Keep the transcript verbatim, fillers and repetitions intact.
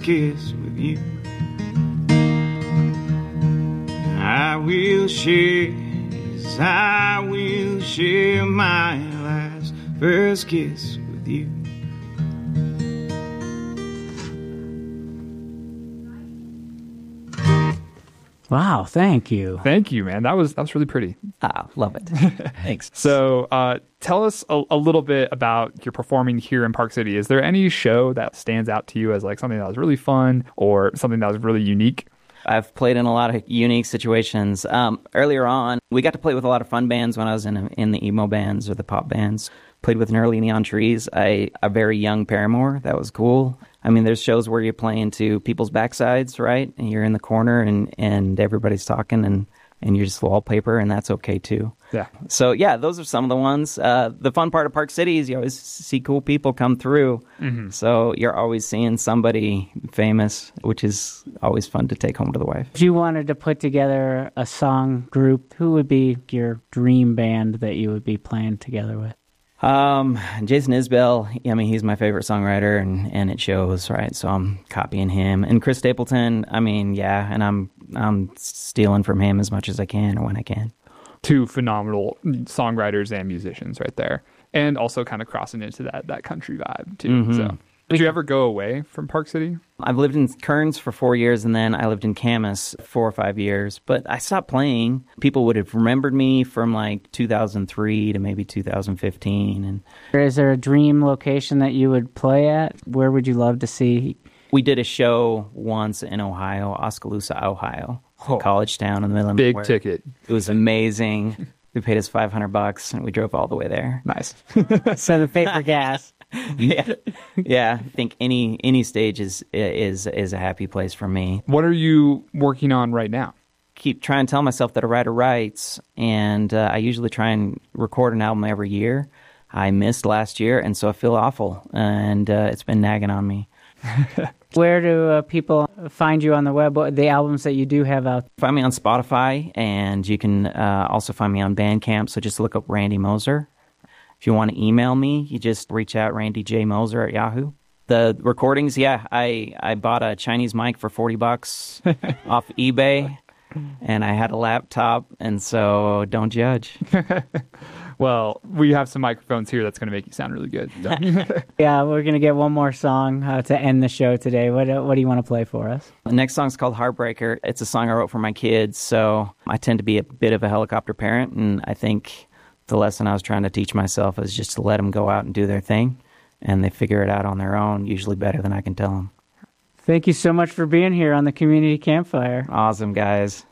kiss with you. I will share, yes, I will share my last first kiss with you. Wow, thank you. Thank you, man. That was that was really pretty. Ah, love it. Thanks. So uh, tell us a, a little bit about your performing here in Park City. Is there any show that stands out to you as like something that was really fun or something that was really unique? I've played in a lot of unique situations. Um, earlier on, we got to play with a lot of fun bands when I was in in the emo bands or the pop bands. Played with an early Neon Trees, I, a very young Paramore. That was cool. I mean, there's shows where you're playing to people's backsides, right? And you're in the corner and, and everybody's talking and, and you're just wallpaper, and that's okay too. Yeah. So, yeah, those are some of the ones. Uh, the fun part of Park City is you always see cool people come through. Mm-hmm. So you're always seeing somebody famous, which is always fun to take home to the wife. If you wanted to put together a song group, who would be your dream band that you would be playing together with? Um, Jason Isbell, I mean, he's my favorite songwriter, and, and it shows, right? So I'm copying him. And Chris Stapleton, I mean, yeah, and I'm I'm stealing from him as much as I can or when I can. Two phenomenal songwriters and musicians right there. And also kind of crossing into that, that country vibe, too. Mm-hmm. So, did you ever go away from Park City? I've lived in Kearns for four years, and then I lived in Camas four or five years. But I stopped playing. People would have remembered me from like two thousand three to maybe two thousand fifteen. And is there a dream location that you would play at? Where would you love to see? We did a show once in Ohio, Oskaloosa, Ohio, oh, college town in the middle of big nowhere. Ticket. It was amazing. They paid us five hundred bucks, and we drove all the way there. Nice. So the pay for gas. yeah, yeah. I think any any stage is is is a happy place for me. What are you working on right now? Keep trying to tell myself that a writer writes, and uh, I usually try and record an album every year. I missed last year, and so I feel awful, and uh, it's been nagging on me. Where do uh, people find you on the web? What, the albums that you do have out? Find me on Spotify, and you can uh, also find me on Bandcamp. So just look up Randy Moser. If you want to email me, you just reach out, Randy J. Moser at Yahoo. The recordings, yeah, I, I bought a Chinese mic for forty bucks off eBay, and I had a laptop, and so don't judge. Well, we have some microphones here that's going to make you sound really good. So. Yeah, we're going to get one more song uh, to end the show today. What, uh, what do you want to play for us? The next song's called Heartbreaker. It's a song I wrote for my kids, so I tend to be a bit of a helicopter parent, and I think the lesson I was trying to teach myself is just to let them go out and do their thing, and they figure it out on their own, usually better than I can tell them. Thank you so much for being here on the Community Campfire. Awesome, guys.